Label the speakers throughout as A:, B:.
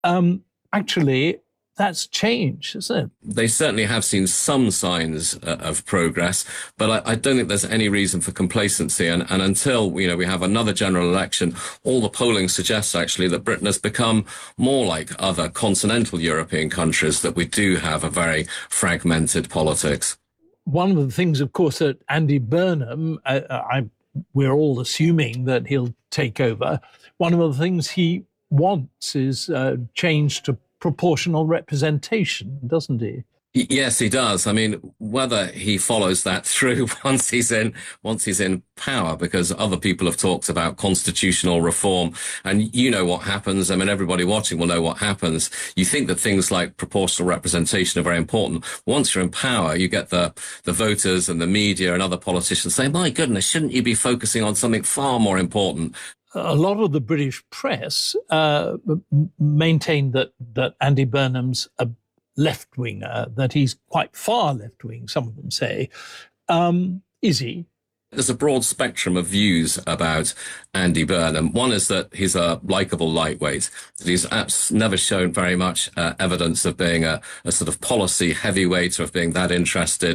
A: Actually, that's changed, isn't it?
B: They certainly have seen some signs of progress, but I don't think there's any reason for complacency. And until, we have another general election, all the polling suggests actually that Britain has become more like other continental European countries, that we do have a very fragmented politics.
A: One of the things, of course, that Andy Burnham, we're all assuming that he'll take over. One of the things he wants is change to proportional representation, doesn't he?
B: Yes, he does. I mean, whether he follows that through once he's in power, because other people have talked about constitutional reform, and you know what happens. I mean, everybody watching will know what happens. You think that things like proportional representation are very important. Once you're in power, you get the voters and the media and other politicians saying, my goodness, shouldn't you be focusing on something far more important?
A: A lot of the British press maintained that Andy Burnham's a left-winger, that he's quite far left-wing, some of them say. Is he?
B: There's a broad spectrum of views about Andy Burnham. One is that he's a likable lightweight, that he's never shown very much evidence of being a sort of policy heavyweight or of being that interested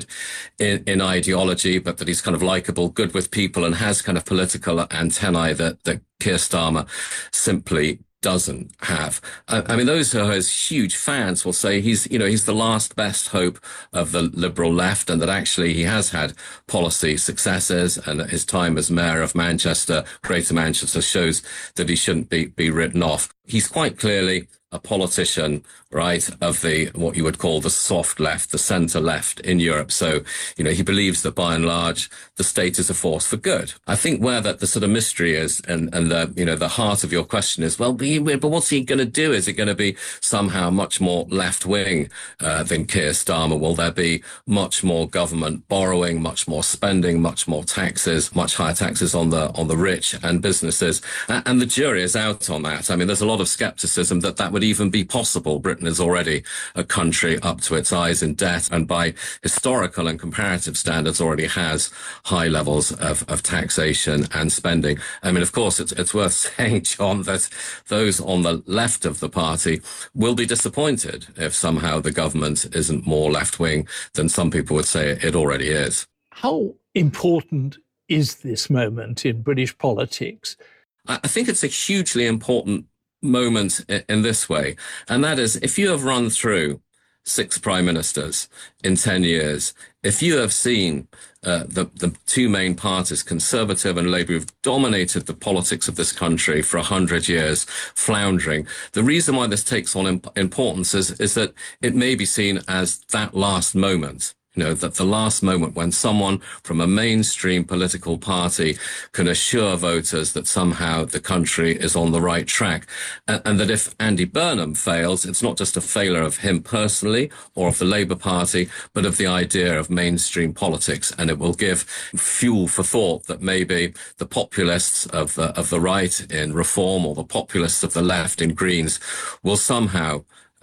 B: in ideology, but that he's kind of likable, good with people, and has kind of political antennae that Keir Starmer simply doesn't have. I mean, those who are his huge fans will say he's the last best hope of the Liberal left, and that actually he has had policy successes, and that his time as mayor of Manchester, Greater Manchester, shows that he shouldn't be written off. He's quite clearly a politician, right, of what you would call the soft left, the centre left in Europe. So, he believes that by and large, the state is a force for good. I think where the sort of mystery is, and the heart of your question is, well, but what's he going to do? Is it going to be somehow much more left wing than Keir Starmer? Will there be much more government borrowing, much more spending, much more taxes, much higher taxes on the rich and businesses? And the jury is out on that. I mean, there's a lot of scepticism that would even be possible. Britain is already a country up to its eyes in debt, and by historical and comparative standards already has high levels of taxation and spending. I mean, of course, it's worth saying, John, that those on the left of the party will be disappointed if somehow the government isn't more left-wing than some people would say it already is.
A: How important is this moment in British politics?
B: I think it's a hugely important moment in this way, and that is, if you have run through 6 prime ministers in 10 years, if you have seen the two main parties, Conservative and Labour, who've dominated the politics of this country for 100 years, floundering, the reason why this takes on importance is that it may be seen as that last moment. That the last moment when someone from a mainstream political party can assure voters that somehow the country is on the right track. And that if Andy Burnham fails, it's not just a failure of him personally or of the Labour Party, but of the idea of mainstream politics. And it will give fuel for thought that maybe the populists of the right in Reform, or the populists of the left in Greens, will somehow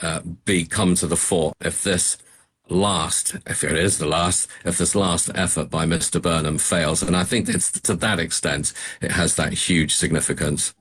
B: come to the fore if this last effort by Mr. Burnham fails. And I think it's to that extent it has that huge significance.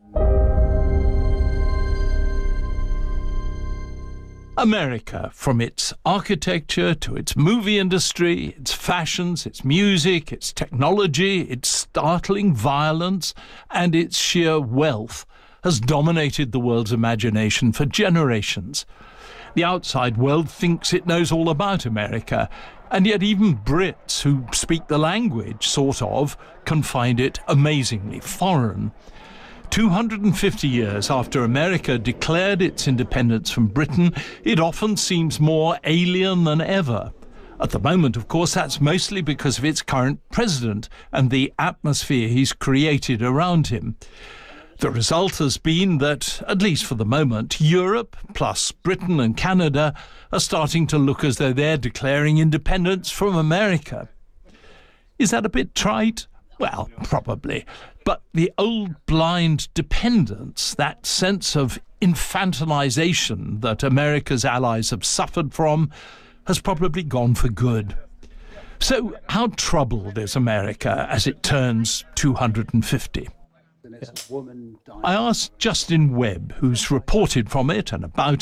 A: America, from its architecture to its movie industry, its fashions, its music, its technology, its startling violence, and its sheer wealth, has dominated the world's imagination for generations. The outside world thinks it knows all about America, and yet even Brits who speak the language, sort of, can find it amazingly foreign. 250 years after America declared its independence from Britain, it often seems more alien than ever. At the moment, of course, that's mostly because of its current president and the atmosphere he's created around him. The result has been that, at least for the moment, Europe, plus Britain and Canada, are starting to look as though they're declaring independence from America. Is that a bit trite? Well, probably. But the old blind dependence, that sense of infantilization that America's allies have suffered from, has probably gone for good. So how troubled is America as it turns 250?
C: There's a woman dying.
A: I asked Justin Webb, who's reported from it and about